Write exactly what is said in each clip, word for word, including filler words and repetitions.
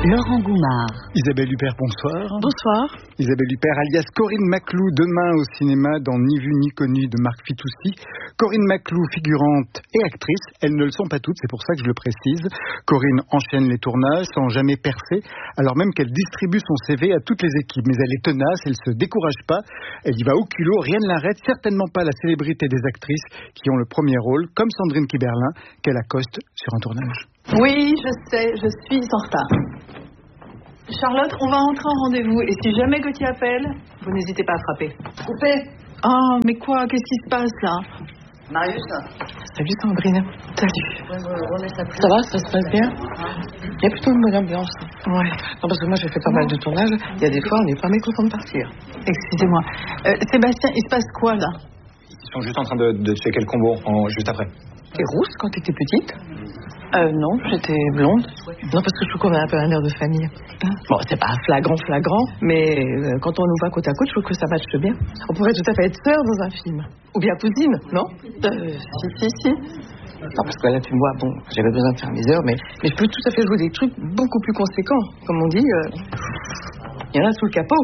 Laurent Goumard. Isabelle Huppert, bonsoir. Bonsoir. Isabelle Huppert, alias Corinne Maclou, demain au cinéma dans Ni vu ni connu de Marc Fitoussi. Corinne Maclou, figurante et actrice, elles ne le sont pas toutes, c'est pour ça que je le précise. Corinne enchaîne les tournages sans jamais percer, alors même qu'elle distribue son C V à toutes les équipes. Mais elle est tenace, elle se décourage pas, elle y va au culot, rien ne l'arrête, certainement pas la célébrité des actrices qui ont le premier rôle, comme Sandrine Kiberlin, qu'elle accoste sur un tournage. Oui, je sais, je suis en retard. Charlotte, on va entrer en rendez-vous. Et si jamais Gauthier appelle, vous n'hésitez pas à frapper. Coupé. Ah, mais quoi? Qu'est-ce qui se passe là? Marius. Salut Sandrine. Salut. Ça va, ça se passe bien? Il y a plutôt une bonne ambiance. Ouais. Non, parce que moi j'ai fait pas mal de tournages. Il y a des fois, on n'est pas mécontent de partir. Excusez-moi. Euh, Sébastien, il se passe quoi là? Ils sont juste en train de, de checker le combo en, juste après. T'es rousse quand t'étais petite? Euh, non, j'étais blonde. Non, parce que je trouve qu'on a un peu un air de famille. Bon, c'est pas flagrant, flagrant, mais euh, quand on nous voit côte à côte, je trouve que ça matche bien. On pourrait tout à fait être sœurs dans un film. Ou bien cousine, non? Euh, si, si, si. Non, parce que là, tu me vois, bon, j'avais besoin de faire mes heures, mais, mais je peux tout à fait jouer des trucs beaucoup plus conséquents. Comme on dit, il euh, y en a sous le capot.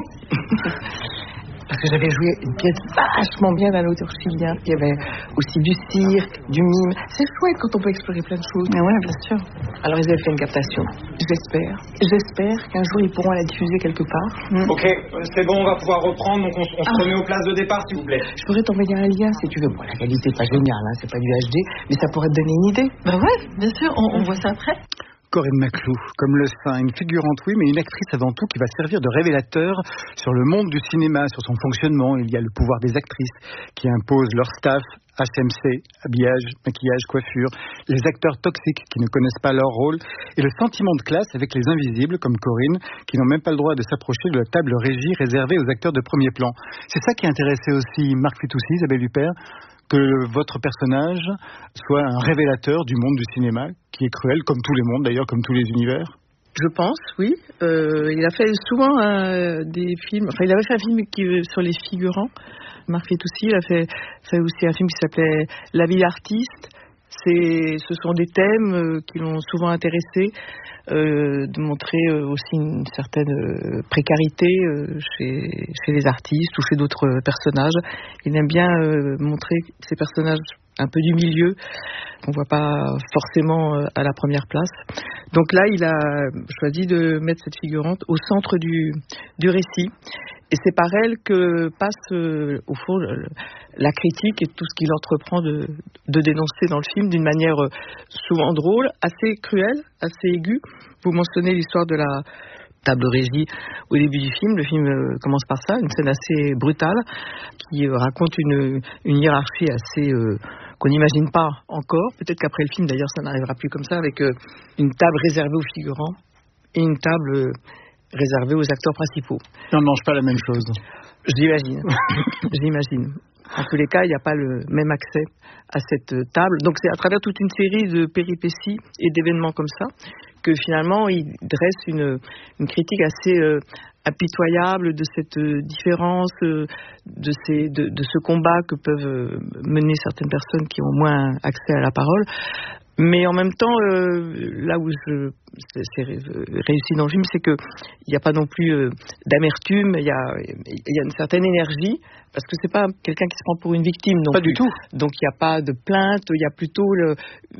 Parce que j'avais joué une pièce vachement bien d'Anne Chilien. Il y avait aussi du cirque, du mime. C'est chouette quand on peut explorer plein de choses. Mais ouais, bien sûr. Alors ils avaient fait une captation. J'espère. J'espère qu'un jour ils pourront la diffuser quelque part. Mm. Ok, c'est bon, on va pouvoir reprendre. Donc on, on se Ah. remet aux places de départ, s'il vous plaît. Je pourrais t'envoyer un lien si tu veux. Bon, la qualité n'est pas géniale, hein, c'est pas du H D, mais ça pourrait te donner une idée. Bah ouais, bien sûr, on, on voit ça après. Corinne Maclou, comme le sein, une figurante oui, mais une actrice avant tout qui va servir de révélateur sur le monde du cinéma, sur son fonctionnement. Il y a le pouvoir des actrices qui imposent leur staff, H M C, habillage, maquillage, coiffure, les acteurs toxiques qui ne connaissent pas leur rôle, et le sentiment de classe avec les invisibles comme Corinne, qui n'ont même pas le droit de s'approcher de la table régie réservée aux acteurs de premier plan. C'est ça qui intéressait aussi Marc Fitoussi, Isabelle Huppert, que votre personnage soit un révélateur du monde du cinéma, qui est cruel, comme tous les mondes d'ailleurs, comme tous les univers. Je pense, oui. Euh, il a fait souvent euh, des films. Enfin, il avait fait un film qui, sur les figurants. Marc Fitoussi, il a fait, fait aussi un film qui s'appelait La vie d'artiste. C'est, ce sont des thèmes euh, qui l'ont souvent intéressé, euh, de montrer euh, aussi une certaine euh, précarité euh, chez, chez les artistes ou chez d'autres euh, personnages. Il aime bien euh, montrer ces personnages un peu du milieu, qu'on voit pas forcément euh, à la première place. Donc là, il a choisi de mettre cette figurante au centre du, du récit. Et c'est par elle que passe, euh, au fond, le, la critique et tout ce qu'il entreprend de, de dénoncer dans le film d'une manière euh, souvent drôle, assez cruelle, assez aiguë. Vous mentionnez l'histoire de la table régie au début du film. Le film euh, commence par ça, une scène assez brutale qui euh, raconte une, une hiérarchie assez... Euh, qu'on n'imagine pas encore. Peut-être qu'après le film, d'ailleurs, ça n'arrivera plus comme ça, avec euh, une table réservée aux figurants et une table... Euh, réservé aux acteurs principaux. Et on ne mange pas la même chose. J'imagine. J'imagine. En tous les cas, il n'y a pas le même accès à cette table. Donc c'est à travers toute une série de péripéties et d'événements comme ça que finalement il dresse une, une critique assez euh, impitoyable de cette euh, différence, euh, de, ces, de, de ce combat que peuvent euh, mener certaines personnes qui ont moins accès à la parole. Mais en même temps, euh, là où je, c'est, c'est réussi dans le film, c'est qu'il n'y a pas non plus euh, d'amertume, il y a, il y a une certaine énergie, parce que c'est pas quelqu'un qui se prend pour une victime non Pas plus. du tout. Donc il n'y a pas de plainte, il y a plutôt le,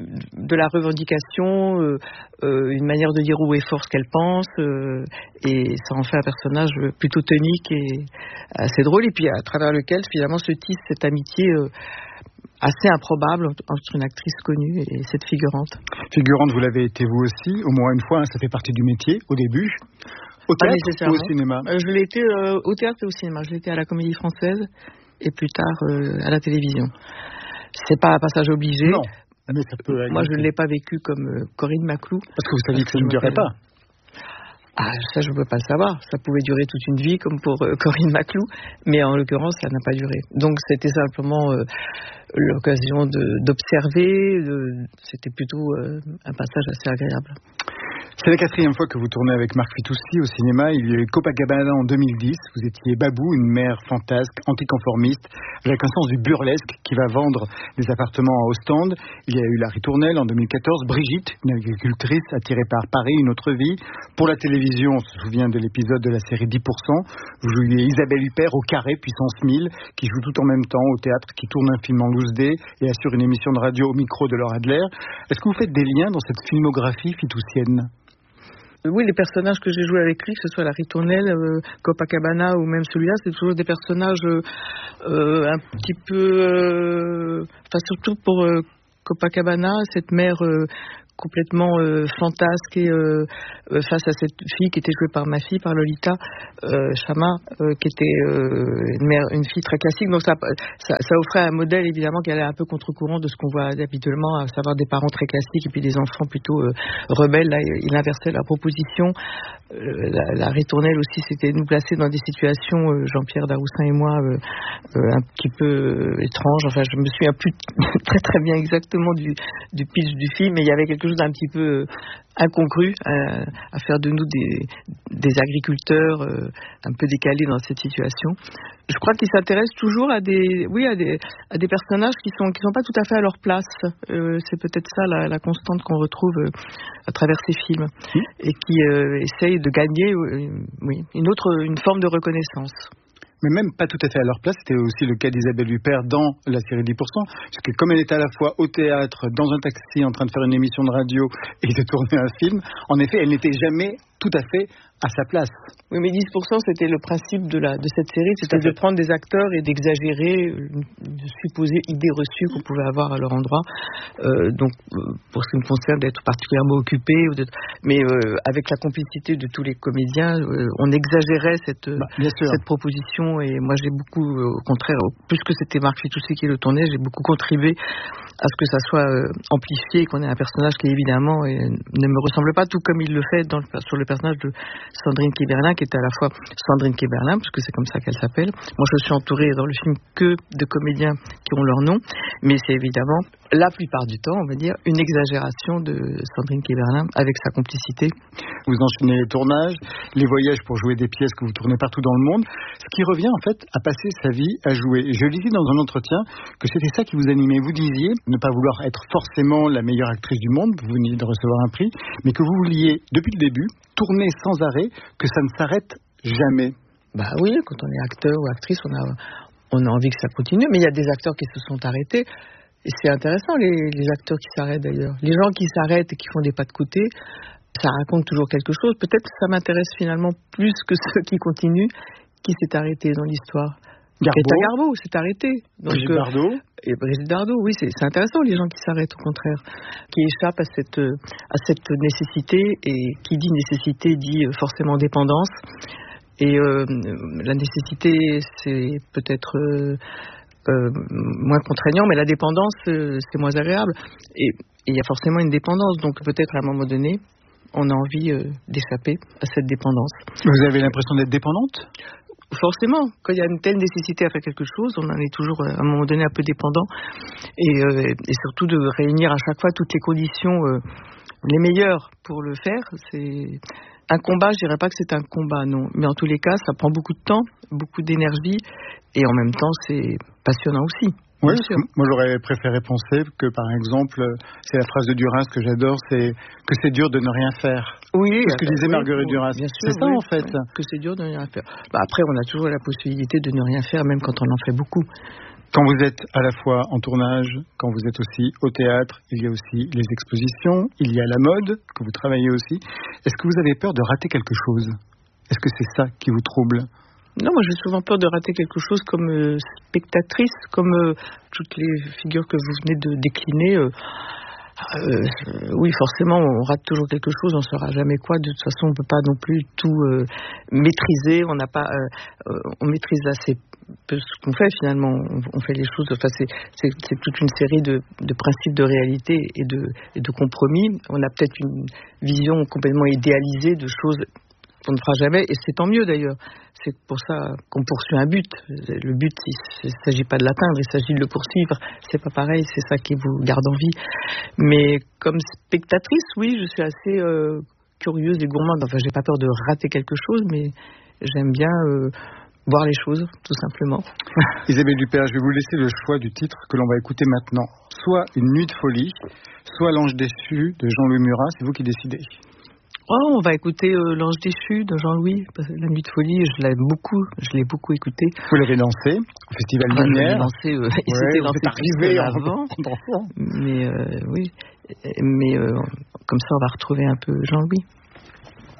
de la revendication, euh, euh, une manière de dire où est fort ce qu'elle pense, euh, et ça en fait un personnage plutôt tonique et assez drôle, et puis à travers lequel finalement se tisse cette amitié euh, assez improbable entre une actrice connue et cette figurante. Figurante, vous l'avez été vous aussi, au moins une fois, hein, ça fait partie du métier, au début. Au Pas théâtre ou nécessairement. au cinéma? euh, Je l'ai été euh, au théâtre et au cinéma. Je l'ai été à la Comédie Française et plus tard euh, à la télévision. C'est pas un passage obligé. Non, mais ça peut aller. Moi, je ne l'ai pas vécu comme euh, Corinne Maclou. Parce que vous saviez que ça ne durait pas. Ah, ça, je ne peux pas le savoir. Ça pouvait durer toute une vie, comme pour euh, Corinne Maclou. Mais en l'occurrence, ça n'a pas duré. Donc, c'était simplement euh, l'occasion de, d'observer. De, c'était plutôt euh, un passage assez agréable. C'est la quatrième fois que vous tournez avec Marc Fitoussi au cinéma. Il y a eu Copacabana en deux mille dix. Vous étiez Babou, une mère fantasque, anticonformiste, avec un sens du burlesque qui va vendre des appartements à Ostende. Il y a eu La Ritournelle en deux mille quatorze. Brigitte, une agricultrice attirée par Paris, une autre vie. Pour la télévision, on se souvient de l'épisode de la série dix pour cent. Vous jouiez Isabelle Huppert au Carré, puissance mille, qui joue tout en même temps au théâtre, qui tourne un film en loose day et assure une émission de radio au micro de Laura Adler. Est-ce que vous faites des liens dans cette filmographie fitoussienne ? Oui, les personnages que j'ai joués avec lui, que ce soit La Ritournelle, euh, Copacabana ou même celui-là, c'est toujours des personnages euh, euh, un petit peu... Euh, enfin, surtout pour euh, Copacabana, cette mère... Euh, complètement euh, fantasque et euh, euh, face à cette fille qui était jouée par ma fille, par Lolita euh, Chama, euh, qui était euh, une, mère, une fille très classique. Donc ça, ça, ça offrait un modèle évidemment qui allait un peu contre-courant de ce qu'on voit habituellement, à savoir des parents très classiques et puis des enfants plutôt euh, rebelles. Là, il inversait la proposition. Euh, la, la Ritournelle aussi, c'était nous placer dans des situations, euh, Jean-Pierre Daroussin et moi, euh, euh, un petit peu euh, étranges. Enfin, je me souviens plus très très bien exactement du, du pitch du film, mais il y avait quelque chose d'un petit peu incongru euh, à faire de nous des, des agriculteurs euh, un peu décalés dans cette situation. Je crois qu'il s'intéresse toujours à des, oui, à des, à des personnages qui sont, qui sont pas tout à fait à leur place. Euh, c'est peut-être ça la, la constante qu'on retrouve euh, à travers ces films mmh. et qui euh, essayent de gagner, euh, oui, une autre, une forme de reconnaissance. Mais même pas tout à fait à leur place, c'était aussi le cas d'Isabelle Huppert dans la série dix pour cent, parce que comme elle était à la fois au théâtre, dans un taxi, en train de faire une émission de radio et de tourner un film, en effet, elle n'était jamais tout à fait à sa place. Oui, mais dix pour cent, c'était le principe de, la, de cette série, c'était de prendre des acteurs et d'exagérer de supposées idées reçues qu'on pouvait avoir à leur endroit. Euh, donc, pour ce qui me concerne, d'être particulièrement occupé, ou d'être... mais euh, avec la complicité de tous les comédiens, euh, on exagérait cette, bah, cette proposition. Et moi, j'ai beaucoup, euh, au contraire, plus que c'était Marc Fitoussi qui le tournait, j'ai beaucoup contribué à ce que ça soit euh, amplifié et qu'on ait un personnage qui, évidemment, euh, ne me ressemble pas, tout comme il le fait dans le, sur le personnage de Sandrine Kiberlin, qui est à la fois Sandrine Kiberlin, parce que c'est comme ça qu'elle s'appelle. Moi, je suis entourée dans le film que de comédiens qui ont leur nom, mais c'est évidemment, la plupart du temps, on va dire, une exagération de Sandrine Kiberlin avec sa complicité. Vous enchaînez les tournages, les voyages pour jouer des pièces que vous tournez partout dans le monde, ce qui revient en fait à passer sa vie à jouer. Je lisais dans un entretien que c'était ça qui vous animait. Vous disiez ne pas vouloir être forcément la meilleure actrice du monde, vous veniez de recevoir un prix, mais que vous vouliez, depuis le début, tourner sans arrêt, que ça ne s'arrête jamais. Bah oui, quand on est acteur ou actrice, on a, on a envie que ça continue, mais il y a des acteurs qui se sont arrêtés. Et c'est intéressant, les, les acteurs qui s'arrêtent d'ailleurs. Les gens qui s'arrêtent et qui font des pas de côté, ça raconte toujours quelque chose. Peut-être que ça m'intéresse finalement plus que ceux qui continuent, qui s'est arrêté dans l'histoire. Greta Garbo s'est arrêté. Donc, Brigitte Bardot. Euh, et Brigitte Bardot, oui, c'est, c'est intéressant les gens qui s'arrêtent au contraire, qui échappent à cette, à cette nécessité, et qui dit nécessité dit forcément dépendance. Et euh, la nécessité, c'est peut-être euh, euh, moins contraignant, mais la dépendance, euh, c'est moins agréable. Et il y a forcément une dépendance, donc peut-être à un moment donné, on a envie euh, d'échapper à cette dépendance. Vous avez l'impression d'être dépendante ? Forcément, quand il y a une telle nécessité à faire quelque chose, on en est toujours à un moment donné un peu dépendant, et, euh, et surtout de réunir à chaque fois toutes les conditions euh, les meilleures pour le faire. C'est un combat, je dirais pas que c'est un combat, non, mais en tous les cas, ça prend beaucoup de temps, beaucoup d'énergie, et en même temps, c'est passionnant aussi. Oui, moi j'aurais préféré penser que par exemple, c'est la phrase de Duras que j'adore, c'est que c'est dur de ne rien faire. Oui, c'est ce que disait oui, Marguerite oui, Duras. Bien sûr, c'est ça oui, en fait. Oui, que c'est dur de ne rien faire. Bah, après, on a toujours la possibilité de ne rien faire, même quand on en fait beaucoup. Quand vous êtes à la fois en tournage, quand vous êtes aussi au théâtre, il y a aussi les expositions, il y a la mode, que vous travaillez aussi. Est-ce que vous avez peur de rater quelque chose ? Est-ce que c'est ça qui vous trouble ? Non, moi j'ai souvent peur de rater quelque chose comme euh, spectatrice, comme euh, toutes les figures que vous venez de décliner. Euh, euh, oui, forcément, on rate toujours quelque chose, on ne saura jamais quoi. De toute façon, on ne peut pas non plus tout euh, maîtriser. On n'a pas, euh, on maîtrise assez peu ce qu'on fait finalement. On, on fait les choses. Enfin, c'est, c'est, c'est toute une série de, de principes de réalité et de, et de compromis. On a peut-être une vision complètement idéalisée de choses qu'on ne fera jamais, et c'est tant mieux d'ailleurs. C'est pour ça qu'on poursuit un but. Le but, il ne s'agit pas de l'atteindre, il s'agit de le poursuivre. C'est pas pareil, c'est ça qui vous garde en vie. Mais comme spectatrice, oui, je suis assez euh, curieuse et gourmande. Enfin, j'ai pas peur de rater quelque chose, mais j'aime bien euh, voir les choses, tout simplement. Isabelle Duperre, je vais vous laisser le choix du titre que l'on va écouter maintenant. Soit Une nuit de folie, soit L'ange déchu de Jean-Louis Murat. C'est vous qui décidez. Oh, on va écouter euh, L'ange déchu de Jean-Louis. La nuit de folie, je l'ai beaucoup, je l'ai beaucoup écouté. Vous l'avez lancé au Festival Enfin, Lumière. Je l'ai lancé, euh, ouais, il s'était lancé arrivé avant. En... Mais euh, oui, mais euh, comme ça, on va retrouver un peu Jean-Louis.